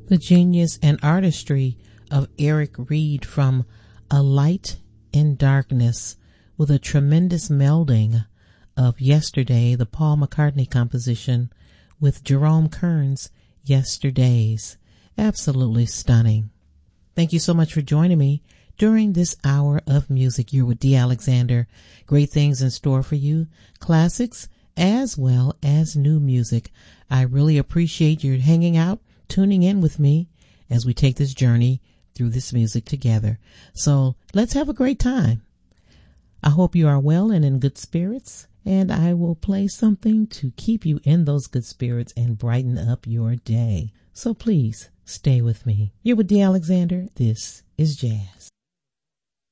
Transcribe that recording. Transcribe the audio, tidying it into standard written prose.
The genius and artistry of Eric Reed from A Light in Darkness, with a tremendous melding of Yesterday, the Paul McCartney composition, with Jerome Kern's Yesterdays. Absolutely stunning. Thank you so much for joining me during this hour of music. You're with Dee Alexander. Great things in store for you, classics as well as new music. I really appreciate you hanging out, tuning in with me as we take this journey through this music together. So let's have a great time. I hope you are well and in good spirits, and I will play something to keep you in those good spirits and brighten up your day. So please stay with me. You're with Dee Alexander. This is Jazz.